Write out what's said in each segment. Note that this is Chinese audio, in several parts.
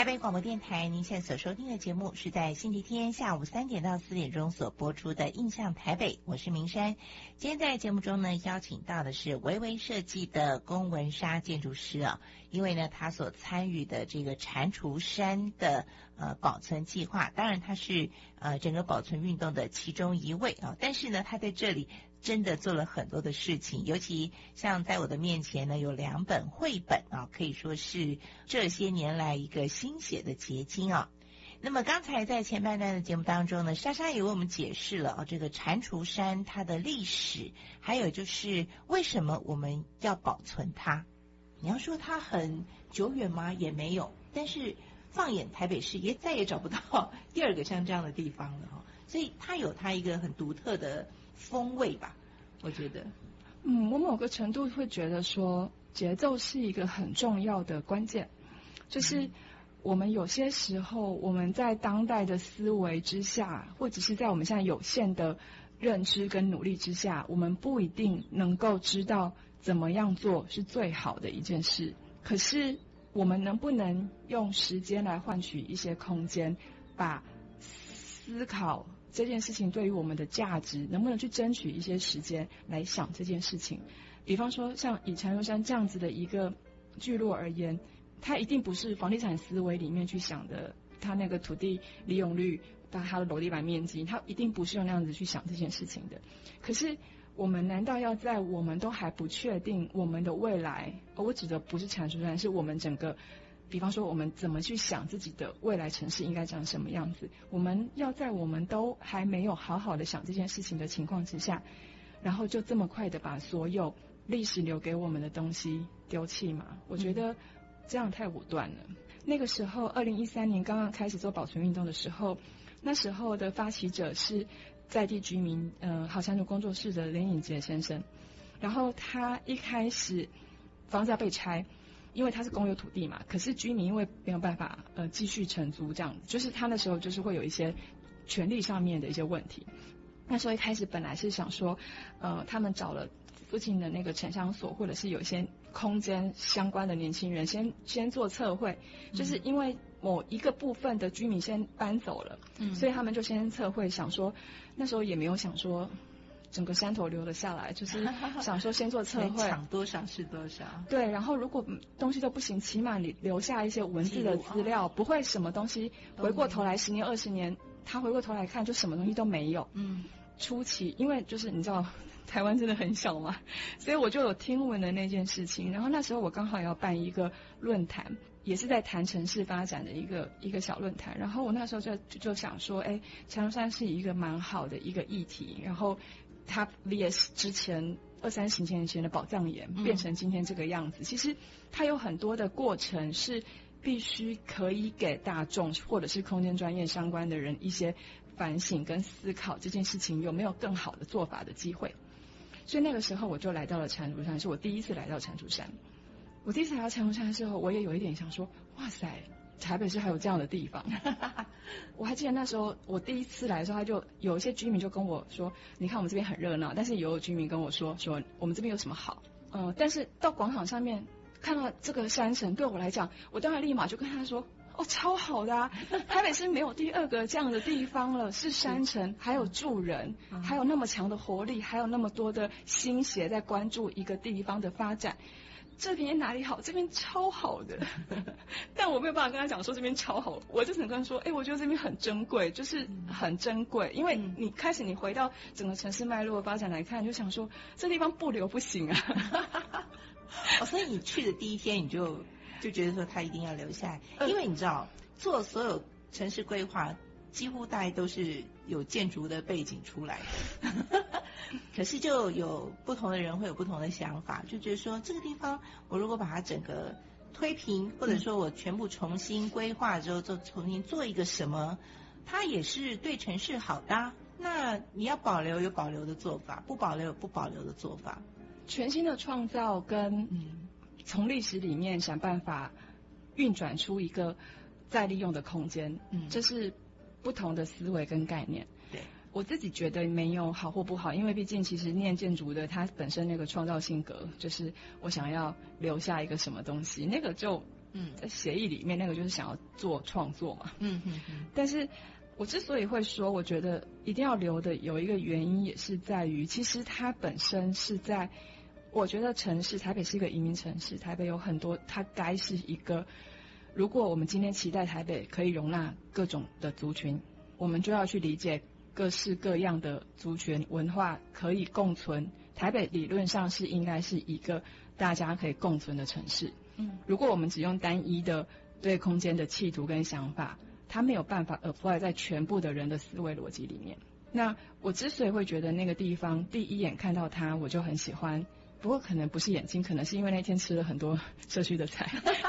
台北广播电台，您现在所收听的节目是在星期天下午3点到4点钟所播出的《印象台北》，我是明山。今天在节目中呢，邀请到的是维维设计的龚文莎建筑师啊，因为呢，他所参与的这个蟾蜍山的保存计划，当然他是整个保存运动的其中一位啊，但是呢，他在这里真的做了很多的事情，尤其像在我的面前呢，有2本绘本啊，可以说是这些年来一个心血的结晶啊。那么刚才在前半段的节目当中呢，莎莎也为我们解释了这个蟾蜍山它的历史，还有就是为什么我们要保存它。你要说它很久远吗？也没有，但是放眼台北市也再也找不到第二个像这样的地方了哈，所以它有它一个很独特的风味吧，我觉得。 我某个程度会觉得说，节奏是一个很重要的关键，就是我们有些时候我们在当代的思维之下，或者是在我们现在有限的认知跟努力之下，我们不一定能够知道怎么样做是最好的一件事。可是我们能不能用时间来换取一些空间，把思考这件事情对于我们的价值，能不能去争取一些时间来想这件事情？比方说像以蟾蜍山这样子的一个聚落而言，它一定不是房地产思维里面去想的，它那个土地利用率，它的楼地板面积，它一定不是用那样子去想这件事情的。可是我们难道要在我们都还不确定我们的未来，我指的不是蟾蜍山，是我们整个，比方说我们怎么去想自己的未来城市应该长什么样子，我们要在我们都还没有好好的想这件事情的情况之下，然后就这么快的把所有历史留给我们的东西丢弃嘛？我觉得这样太武断了。那个时候2013年刚刚开始做保存运动的时候，那时候的发起者是在地居民好蟾蜍工作室的连颖杰先生，然后他一开始房子要被拆，因为它是公有土地嘛，可是居民因为没有办法继续承租，这样就是他那时候就是会有一些权利上面的一些问题。那时候一开始本来是想说他们找了附近的那个城乡所或者是有一些空间相关的年轻人先做测绘，就是因为某一个部分的居民先搬走了，所以他们就先测绘，想说那时候也没有想说整个山头留了下来，就是想说先做测绘， 抢多少是多少。 对，然后如果东西都不行，起码你留下一些文字的资料，不会什么东西回过头来10年20年，他回过头来看就什么东西都没有。初期因为就是你知道台湾真的很小嘛，所以我就有听闻的那件事情。然后那时候我刚好要办一个论坛，也是在谈城市发展的一个小论坛。然后我那时候就想说，蟾蜍山是一个蛮好的一个议题，然后它 vs 之前20-30年前的宝藏岩变成今天这个样子，其实它有很多的过程是必须可以给大众或者是空间专业相关的人一些反省跟思考，这件事情有没有更好的做法的机会。所以那个时候我就来到了蟾蜍山，是我第一次来到蟾蜍山。我第一次来到蟾蜍山的时候，我也有一点想说，哇塞，台北市还有这样的地方。我还记得那时候我第一次来的时候，他就有一些居民就跟我说，你看我们这边很热闹，但是也有居民跟我说我们这边有什么好。但是到广场上面看到这个山城，对我来讲，我当然立马就跟他说，超好的啊！台北市没有第二个这样的地方了，是山城，还有住人，还有那么强的活力，还有那么多的心血在关注一个地方的发展。这边哪里好？这边超好的。但我没有办法跟他讲说这边超好，我就只能跟他说，我觉得这边很珍贵，就是很珍贵。因为你开始你回到整个城市脉络的发展来看，你就想说这地方不留不行啊。 所以你去的第一天你就觉得说他一定要留下来，因为你知道做所有城市规划几乎大概都是有建筑的背景出来的。可是就有不同的人会有不同的想法，就觉得说这个地方我如果把它整个推平，或者说我全部重新规划之后重新做一个什么，它也是对城市好的啊。那你要保留有保留的做法，不保留有不保留的做法。 全新的创造跟从历史里面想办法运转出一个再利用的空间，这是不同的思维跟概念。 对， 我自己觉得没有好或不好，因为毕竟其实念建筑的它本身那个创造性格，就是我想要留下一个什么东西，那个就在协议里面那个就是想要做创作嘛。但是我之所以会说，我觉得一定要留的有一个原因，也是在于，其实它本身是在，我觉得城市，台北是一个移民城市，台北有很多，它该是一个，如果我们今天期待台北可以容纳各种的族群，我们就要去理解各式各样的族群文化可以共存。台北理论上是应该是一个大家可以共存的城市。如果我们只用单一的对空间的企图跟想法，它没有办法 apply 在全部的人的思维逻辑里面。那我之所以会觉得那个地方第一眼看到它我就很喜欢，不过可能不是眼睛，可能是因为那天吃了很多社区的菜。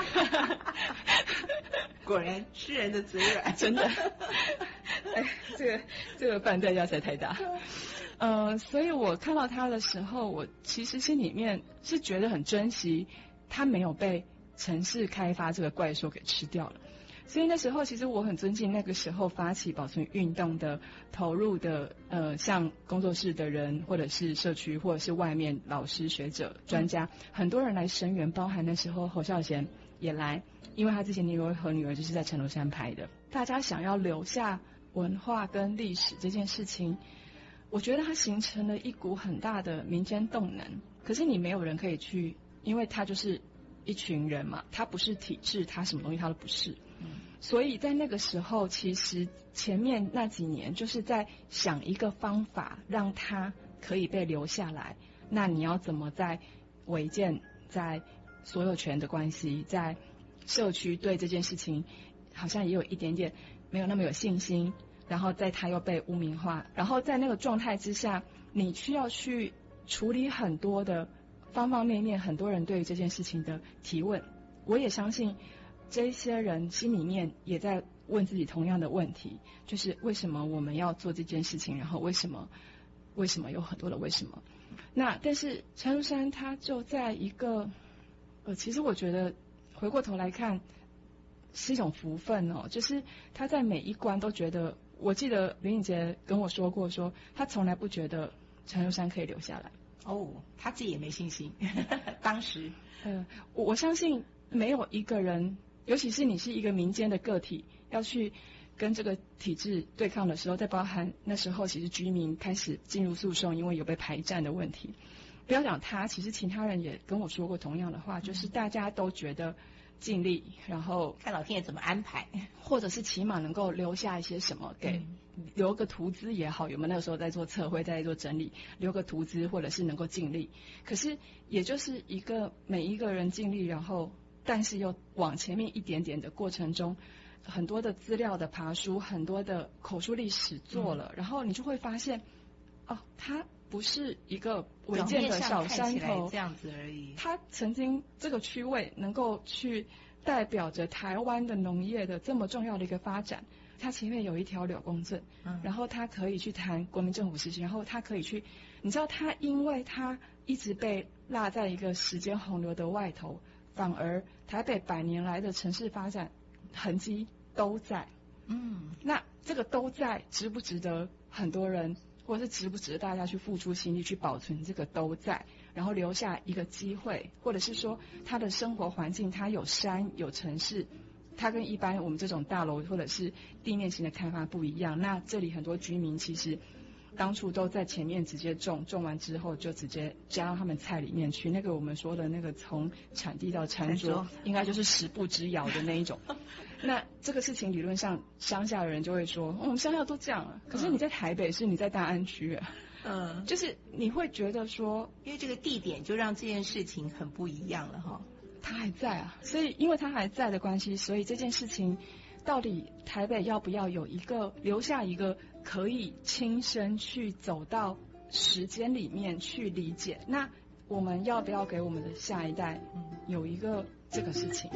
果然吃人的嘴软， 真的。哎，这个饭代价实在太大。所以我看到它的时候，我其实心里面是觉得很珍惜它没有被城市开发这个怪兽给吃掉了。所以那时候其实我很尊敬那个时候发起保存运动的投入的像工作室的人，或者是社区，或者是外面老师学者专家，很多人来声援，包含那时候侯孝贤也来，因为他之前女儿和女儿就是在城楼山拍的。大家想要留下文化跟历史这件事情，我觉得它形成了一股很大的民间动能。可是你没有人可以去，因为它就是一群人嘛，它不是体制，它什么东西它都不是。所以在那个时候，其实前面那几年就是在想一个方法让它可以被留下来。那你要怎么在违建，在所有权的关系，在社区对这件事情好像也有一点点没有那么有信心，然后在它又被污名化，然后在那个状态之下，你需要去处理很多的方方面面，很多人对于这件事情的提问。我也相信这些人心里面也在问自己同样的问题，就是为什么我们要做这件事情，然后为什么有很多的为什么。那但是陈如山他就在一个其实我觉得回过头来看是一种福分哦，就是他在每一关都觉得，我记得林颖杰跟我说过，说他从来不觉得陈如山可以留下来。 他自己也没信心。当时我相信没有一个人，尤其是你是一个民间的个体，要去跟这个体制对抗的时候，再包含那时候其实居民开始进入诉讼，因为有被排占的问题。不要讲他，其实其他人也跟我说过同样的话，就是大家都觉得尽力，然后看老天爷怎么安排， 或者是起码能够留下一些什么给留个图资也好，有没有那个时候在做测绘，在做整理，留个图资或者是能够尽力。可是也就是一个每一个人尽力，然后但是又往前面一点点的过程中，很多的资料的爬书，很多的口述历史做了，然后你就会发现它不是一个违建的小山头这样子而已， 它曾经这个区位能够去代表着台湾的农业的这么重要的一个发展。它前面有一条柳公圳，然后它可以去谈国民政府时期，然后它可以去，你知道它因为它一直被落在一个时间洪流的外头，反而台北100年来的城市发展痕迹都在。那这个都在，值不值得很多人，或者是值不值得大家去付出心力去保存这个都在，然后留下一个机会，或者是说他的生活环境，他有山有城市，它跟一般我们这种大楼或者是地面型的开发不一样。那这里很多居民其实当初都在前面直接种完之后就直接加到他们菜里面去，那个我们说的那个从产地到餐桌应该就是10步之遥的那一种。那这个事情理论上乡下的人就会说我们乡下都这样了，可是你在台北是你在大安区就是你会觉得说因为这个地点就让这件事情很不一样了哈。 他还在啊，所以因为他还在的关系，所以这件事情到底台北要不要有一个留下一个可以亲身去走到时间里面去理解，那我们要不要给我们的下一代有一个这个事情。